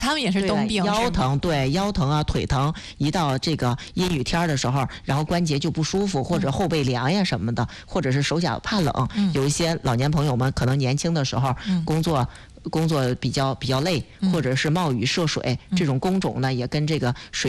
他们也是冬病， 腰疼，对，腰疼啊，腿疼，一到这个阴雨天的时候，然后关节就不舒服，或者后背凉呀什么的，或者是手脚怕冷。有一些老年朋友们可能年轻的时候工作比较累，或者是冒雨涉水，这种工种呢也跟这个水